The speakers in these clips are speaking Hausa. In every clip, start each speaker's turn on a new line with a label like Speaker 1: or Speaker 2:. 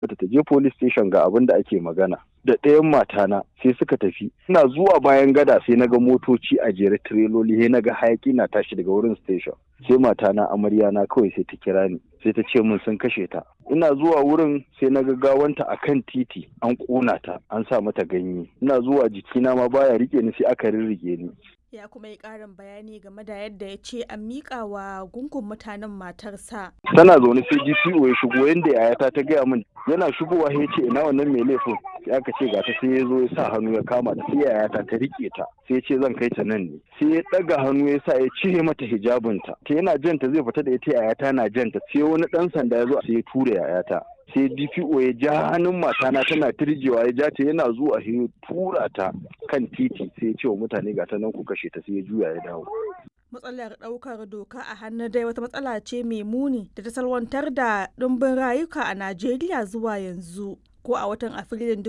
Speaker 1: ta je police station ga abin da ake magana. Da ɗayan matana sai suka tafi. Ina zuwa bayan gada sai naga motoci a jere tireloli sai naga hayaki na tashi daga wurin station. Sai matana amarya na kawai sai ta kira ni. Sai ta ce min sun kashe ta. Ina zuwa wurin sai naga gawanta akan titi an ƙona ta an sa mata ganye. Ina zuwa jikina ma baya rike ni sai aka rirrige ni.
Speaker 2: Ya kuma yi ƙarin bayani game da yadda ya ce an miƙa wa gungun mutanen matarsa.
Speaker 1: Tana zaune sai DPO ya shigo yanda yayata ta gaya min yana shigowa ya ce ina wannan mai laifin sai aka ce gata sai ya zo ya sa hannu ya kama ta sai yayata ta rike ta sai ya ce zan kai ta nan ne sai ya ɗaga hannu ya sa ya cire mata hijabinta ta yana janta zai fita da ita yayata na janta sai wani ɗan sanda ya zo sai ya ture yayata. Sai DPO ya ja hannun matana tana tirjewa ya ja ta yana zuwa ya tura ta kan titi sai ya ce wa mutane ga ta nan ku kashe ta sai ya juya ya dawo.
Speaker 2: Matsalar ɗaukar doka a hannu dai wata matsala ce mai muni da ta salwantar da ɗumbin rayuka a Najeriya zuwa yanzu. Ko a watan Afrilun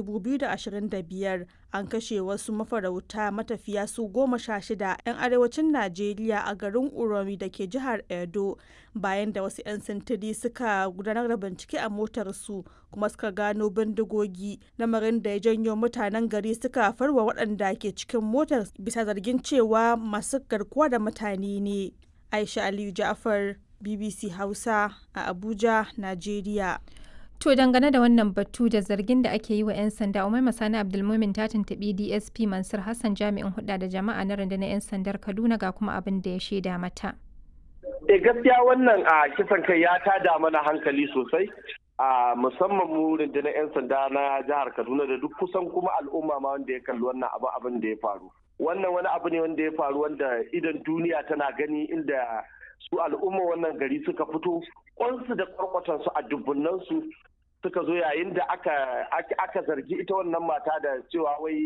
Speaker 2: 2025 an kashe wasu mafarauta matafiya su 16 'yan arewacin Najeriya a garin Uromi da ke jihar Edo bayan da wasu 'yan sintiri suka gudanar da bincike a motarsu kuma suka gano bindigogi, lamarin da ya janyo mutanen gari suka farwa waɗanda ke cikin motar bisa zargin cewa masu garkuwa da mutane ne. Aisha Aliyu Ja'far, BBC Hausa a Abuja, Najeriya.
Speaker 3: To dangane da wannan batu da zargin da ake yi wa 'yan sanda, Umaima Sani Abdulmumin ta tuntuɓi DSP Mansur Hassan jami'in hulɗa da jama'a na rundunar 'yan sandar Kaduna ga kuma abin da ya shaida mata.
Speaker 4: Gaskiya wannan a kisan kai ya tada mana hankali sosai a musamman mu rundunar 'yan sanda na jihar Kaduna da duk kusan kuma al'umma ma wanda ya kalli wannan abin da ya faru. Wannan wani abu ne wanda ya faru wanda idan duniya tana gani inda su al'umma wannan gari suka fito kwansu da kwarkwatansu a dubbunansu suka zo yayin da aka zargi ita wannan mata da cewa wai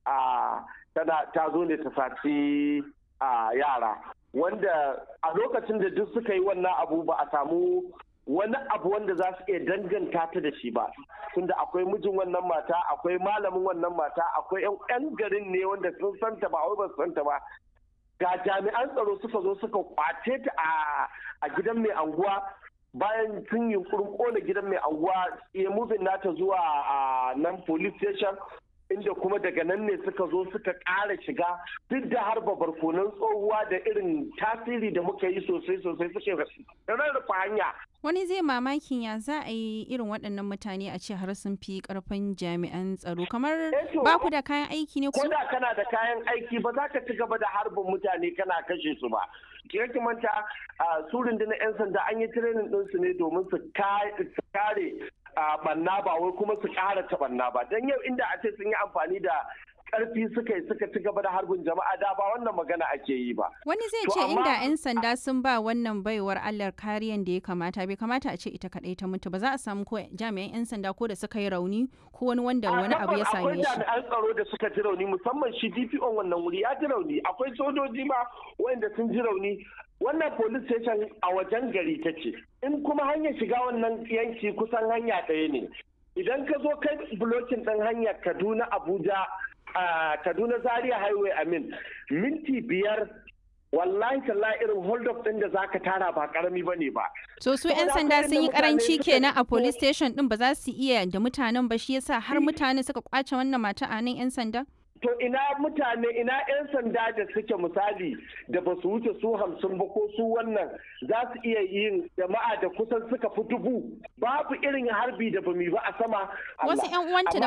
Speaker 4: ta zo ne ta saci yara wanda a lokacin da duk suka yi wannan abu ba a samu wani abu wanda za su iya danganta ta da shi ba tunda akwai mijin wannan mata akwai malamin wannan mata akwai 'yan garin ne wanda sun santa ba wai ba su santa ba ga jami'an tsaro suka zo suka kwace ta a gidan mai anguwa bayan sun yunkurin kona gidan mai anguwa ya mufin nata zuwa nan police station inda kuma daga nan ne suka zo suka ƙara shiga duk da harba barkonan tsohuwa da irin tasiri da muka yi sosai suke rarrafa hanya.
Speaker 5: Wani zai mamakin ya za a yi irin waɗannan mutane a ce har sun fi ƙarfin jami'an tsaro kamar ba ku da kayan aiki ne
Speaker 4: ko da kana da kayan aiki ba za ka ci gaba da harbin mutane kana kashe su ba. Ki manta su rundunar 'yan sanda an yi training ɗinsu ne domin su kare banna ba wai kuma su ƙara ta banna ba don yau inda a ce sun yi amfani da karfi suka ci gaba da harbin jama'a da ba wannan magana ake yi ba.
Speaker 5: Wani zai ce inda 'yan sanda sun ba wannan baiwar Allah kariyan da ya kamata bai kamata a ce ita kadai ta mutu ba za a samu ko jami'an 'yan sanda ko da suka yi rauni ko wani abu ya same shi.
Speaker 4: Akwai jami'an tsaro da suka ji rauni musamman shi DPO wannan wuri ya ji rauni akwai sojoji ma wanda sun ji rauni. Wannan police station a wajen gari take in kuma hanyar shiga wannan yanki kusan hanya ɗaya ne idan ka zo kai blocking ɗin hanyar Kaduna Abuja Kaduna Zaria Highway minti 5 wallahi tallahi irin hold up ɗin da zaka tara ba karami bane ba.
Speaker 5: So su 'yan sanda sun yi karanci kenan a police station ɗin ba za su iya da mutanen ba shi yasa har mutane suka kwace wannan mata a nan 'yan sanda?
Speaker 4: To ina 'yan sanda da suke misali da ba su wuce su 50 ba ko su wannan za su iya yin jama'a da kusan suka fi 1000 babu irin harbi da bami ba a sama.
Speaker 5: Wasu 'yan uwanta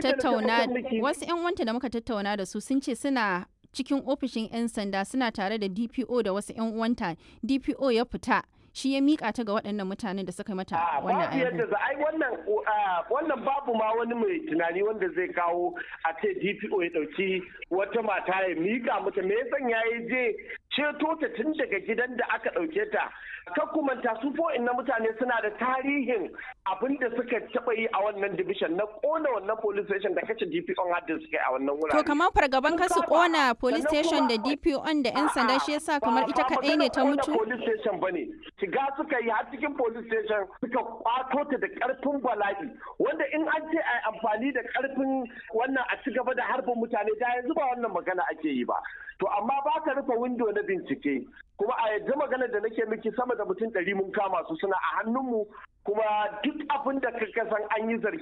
Speaker 5: da muka tattauna da su sun ce suna cikin ofishin 'yan sanda suna tare da DPO da wasu 'yan uwanta DPO ya fita shi ya mika ta ga waɗannan mutanen da suka mata wannan aiki.
Speaker 4: Wannan babu ma wani mai tunani wanda zai kawo a ce DPO ya ɗauki wata mata ya mika mata me yasan ya yi je ceto ta tun daga gidan da aka ɗauke ta. Kan kumanta su na mutane suna da tarihin abin da suka taɓa yi a wannan division na ƙona wannan police station da kashe DPO haddin suka yi a wannan wurare.
Speaker 5: To kamar fargaban kasu ƙona police station da DPO da 'yan sanda shi yasa kamar ita kaɗai ne ta mutu?
Speaker 4: Police station bane. Shiga suka yi har cikin police station suka kwato ta da ƙarfin bala'i wanda in an ce a amfani da ƙarfin wannan a ci gaba da harbin mutane da yanzu ba wannan magana ake yi ba. To amma ba ka rufe window na bincike kuma a yanzu magana da nake miki sama da mutum 100 mun kama su suna a hannunmu kuma duk abin da ka san an yi zargi